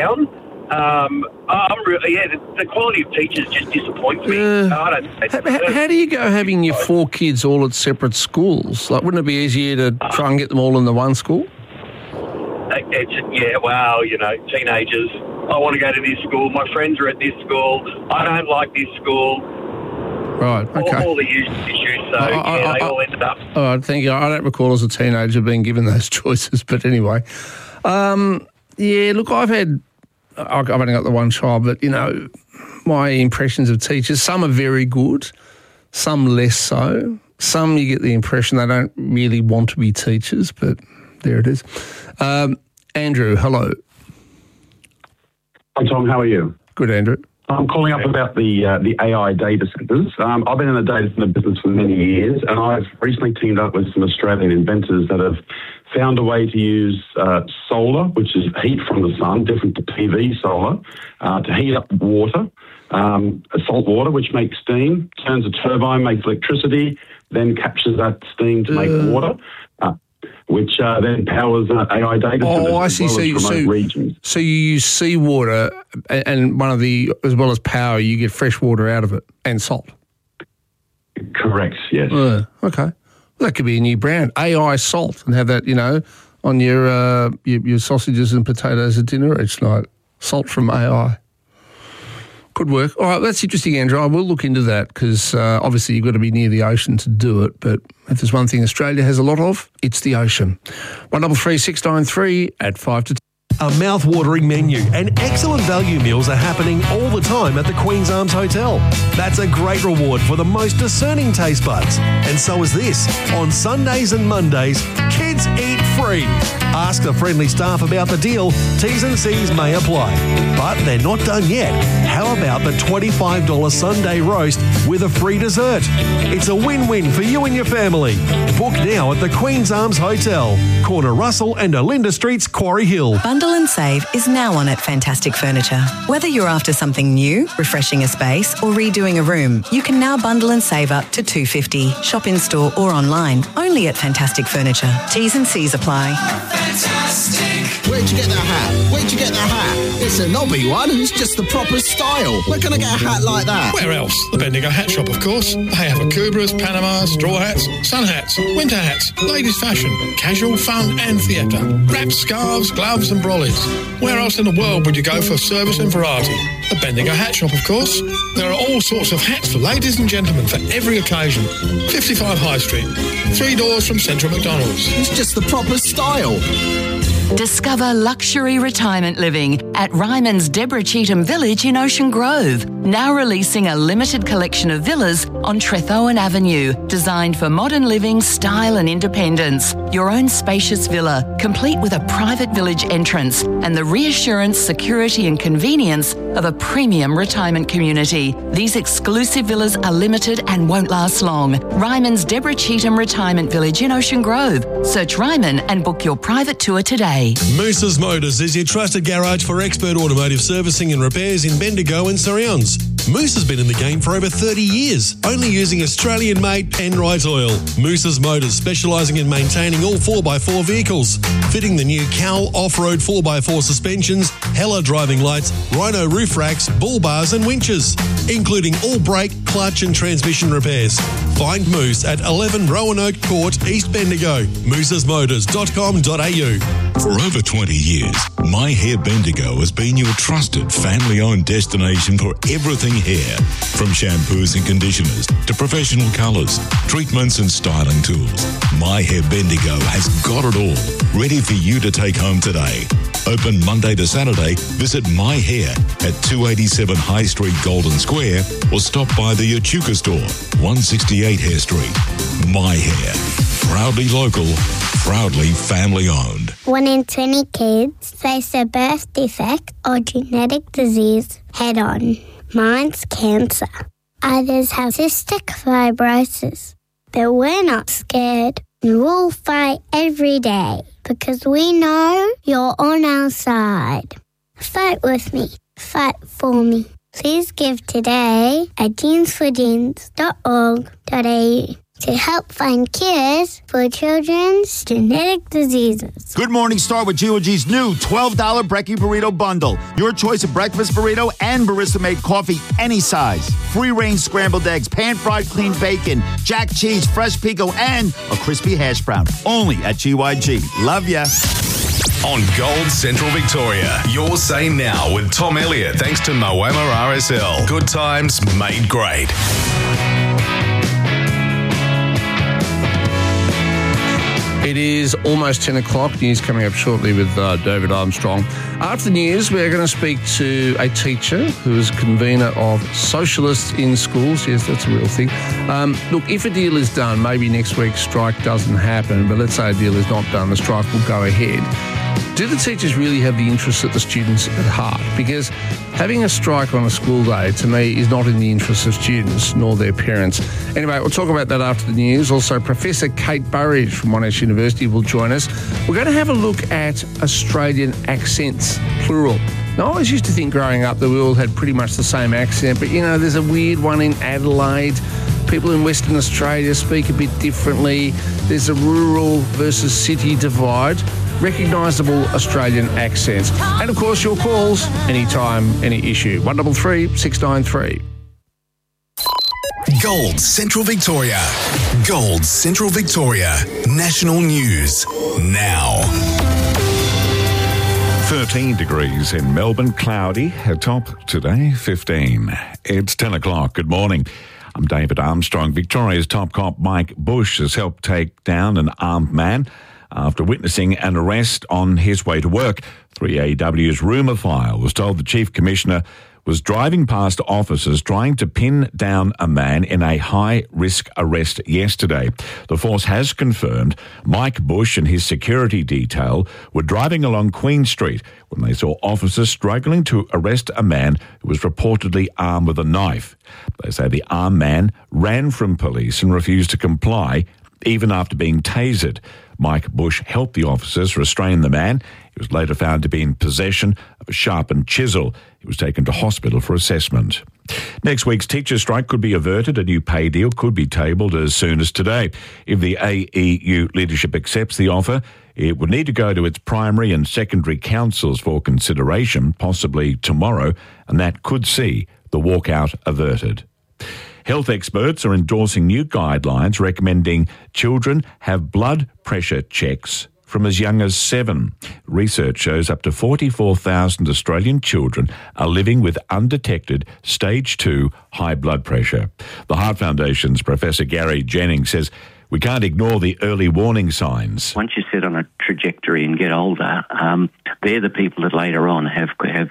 The quality of teachers just disappoints me. How do you go having your 4 kids all at separate schools? Like, wouldn't it be easier to try and get them all in the one school? Teenagers. I want to go to this school. My friends are at this school. I don't like this school. Right, okay. All the usual issues, so they all ended up. All right, thank you. I don't recall as a teenager being given those choices, but anyway. Look, I've only got the one child, but, my impressions of teachers, some are very good, some less so. Some you get the impression they don't really want to be teachers, but there it is. Andrew, hello. Hi, Tom. How are you? Good, Andrew. I'm calling up about the AI data centres. I've been in the data centre business for many years, and I've recently teamed up with some Australian inventors that have found a way to use solar, which is heat from the sun, different to PV solar, to heat up water, salt water, which makes steam, turns a turbine, makes electricity, then captures that steam to make water. Which then powers AI data centers as well as remote regions. So you use seawater and as well as power, you get fresh water out of it and salt. Correct, yes. Okay. Well, that could be a new brand, AI salt, and have that, on your sausages and potatoes at dinner each night. Salt from AI. Could work. All right, that's interesting, Andrew. I will look into that because obviously you've got to be near the ocean to do it. But if there's one thing Australia has a lot of, it's the ocean. 133 693 at 5 to 10. A mouth-watering menu and excellent value meals are happening all the time at the Queen's Arms Hotel. That's a great reward for the most discerning taste buds. And so is this. On Sundays and Mondays, kids eat free. Ask the friendly staff about the deal. T's and C's may apply. But they're not done yet. How about the $25 Sunday roast with a free dessert? It's a win-win for you and your family. Book now at the Queen's Arms Hotel, corner Russell and Olinda Streets, Quarry Hill. Bundle and save is now on at Fantastic Furniture. Whether you're after something new, refreshing a space, or redoing a room, you can now bundle and save up to $250. Shop in store or online, only at Fantastic Furniture. T's and C's apply. Fantastic. Where'd you get that hat? Where'd you get that hat? It's a knobby one. It's just the proper style. Where can I get a hat like that? Where else? The Bendigo Hat Shop, of course. They have Akubras, Panamas, straw hats, sun hats, winter hats, ladies' fashion, casual, fun and theatre, wraps, scarves, gloves and brollies. Where else in the world would you go for service and variety? The Bendigo Hat Shop, of course. There are all sorts of hats for ladies and gentlemen for every occasion. 55 High Street, 3 doors from Central McDonald's. It's just the proper style. Discover luxury retirement living at Ryman's Deborah Cheetham Village in Ocean Grove. Now releasing a limited collection of villas on Trethowan Avenue, designed for modern living, style and independence. Your own spacious villa, complete with a private village entrance and the reassurance, security and convenience of a premium retirement community. These exclusive villas are limited and won't last long. Ryman's Deborah Cheetham Retirement Village in Ocean Grove. Search Ryman and book your private tour today. Moose's Motors is your trusted garage for expert automotive servicing and repairs in Bendigo and Surrounds. Moose has been in the game for over 30 years, only using Australian-made Penrite oil. Moose's Motors, specialising in maintaining all 4x4 vehicles, fitting the new Cal off-road 4x4 suspensions, Hella driving lights, Rhino roof racks, bull bars and winches, including all brake, clutch and transmission repairs. Find Moose at 11 Roanoke Court, East Bendigo. moosesmotors.com.au. For over 20 years, My Hair Bendigo has been your trusted family-owned destination for everything hair. From shampoos and conditioners to professional colours, treatments and styling tools. My Hair Bendigo has got it all, ready for you to take home today. Open Monday to Saturday. Visit My Hair at 287 High Street, Golden Square, or stop by the Echuca store, 168 Hare Street. My Hair. Proudly local, proudly family-owned. 1 in 20 kids face a birth defect or genetic disease head-on. Mine's cancer. Others have cystic fibrosis. But we're not scared. We'll fight every day because we know you're on our side. Fight with me. Fight for me. Please give today at jeansforjeans.org.au. to help find cures for children's genetic diseases. Good Morning Star with G.O.G's new $12 Brekkie Burrito Bundle. Your choice of breakfast burrito and barista-made coffee any size. Free-range scrambled eggs, pan-fried clean bacon, jack cheese, fresh pico, and a crispy hash brown. Only at GYG. Love ya. On Gold Central Victoria, your say now with Tom Elliott, thanks to Moama RSL. Good times made great. It is almost 10 o'clock. News coming up shortly with David Armstrong. After the news, we're going to speak to a teacher who is convener of Socialists in Schools. Yes, that's a real thing. Look, if a deal is done, maybe next week's strike doesn't happen, but let's say a deal is not done, the strike will go ahead. Do the teachers really have the interests of the students at heart? Because having a strike on a school day, to me, is not in the interests of students nor their parents. Anyway, we'll talk about that after the news. Also, Professor Kate Burridge from Monash University will join us. We're going to have a look at Australian accents, plural. Now, I always used to think growing up that we all had pretty much the same accent, but, you know, there's a weird one in Adelaide. People in Western Australia speak a bit differently. There's a rural versus city divide. Recognisable Australian accents. And, of course, your calls, anytime, any issue. 133 693. Gold Central Victoria. Gold Central Victoria. National news now. 13 degrees in Melbourne, cloudy. Top today, 15. It's 10 o'clock. Good morning. I'm David Armstrong. Victoria's top cop Mike Bush has helped take down an armed man after witnessing an arrest on his way to work. 3AW's rumour file was told the Chief Commissioner was driving past officers trying to pin down a man in a high-risk arrest yesterday. The force has confirmed Mike Bush and his security detail were driving along Queen Street when they saw officers struggling to arrest a man who was reportedly armed with a knife. They say the armed man ran from police and refused to comply, even after being tasered. Mike Bush helped the officers restrain the man. He was later found to be in possession of a sharpened chisel. He was taken to hospital for assessment. Next week's teacher strike could be averted. A new pay deal could be tabled as soon as today. If the AEU leadership accepts the offer, it would need to go to its primary and secondary councils for consideration, possibly tomorrow, and that could see the walkout averted. Health experts are endorsing new guidelines recommending children have blood pressure checks from as young as 7. Research shows up to 44,000 Australian children are living with undetected stage 2 high blood pressure. The Heart Foundation's Professor Gary Jennings says we can't ignore the early warning signs. Once you set on a trajectory and get older, they're the people that later on have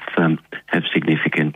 significant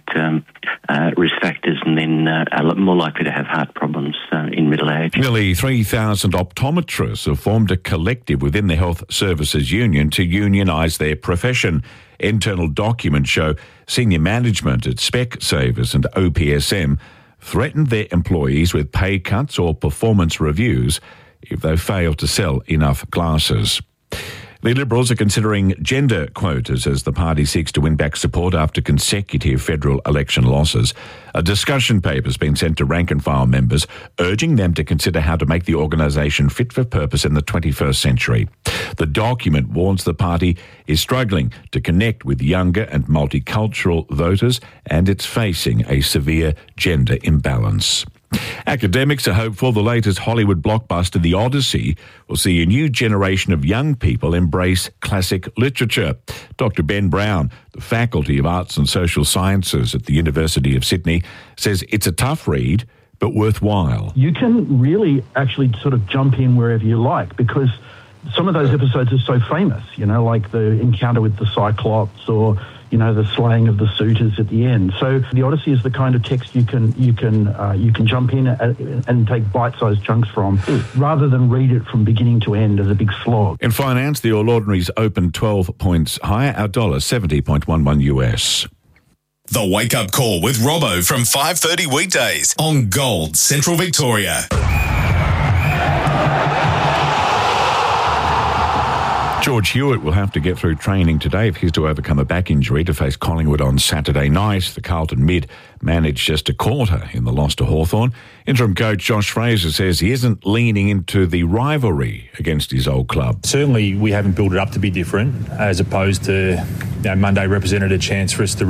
risk factors and then are more likely to have heart problems in middle age. Nearly 3,000 optometrists have formed a collective within the Health Services Union to unionise their profession. Internal documents show senior management at Specsavers and OPSM threatened their employees with pay cuts or performance reviews if they fail to sell enough glasses. The Liberals are considering gender quotas as the party seeks to win back support after consecutive federal election losses. A discussion paper has been sent to rank-and-file members, urging them to consider how to make the organisation fit for purpose in the 21st century. The document warns the party is struggling to connect with younger and multicultural voters, and it's facing a severe gender imbalance. Academics are hopeful the latest Hollywood blockbuster, The Odyssey, will see a new generation of young people embrace classic literature. Dr. Ben Brown, the Faculty of Arts and Social Sciences at the University of Sydney, says it's a tough read, but worthwhile. You can really actually sort of jump in wherever you like because some of those episodes are so famous, you know, like the encounter with the Cyclops or, you know, the slaying of the suitors at the end. So the Odyssey is the kind of text you can jump in and take bite-sized chunks from, rather than read it from beginning to end as a big slog. In finance, the All Ordinaries opened 12 points higher, our dollar 70.11 US. The Wake Up Call with Robbo from 5:30 weekdays on Gold Central Victoria. George Hewitt will have to get through training today if he's to overcome a back injury to face Collingwood on Saturday night. The Carlton mid managed just a quarter in the loss to Hawthorn. Interim coach Josh Fraser says he isn't leaning into the rivalry against his old club. Certainly we haven't built it up to be different, as opposed to Monday represented a chance for us to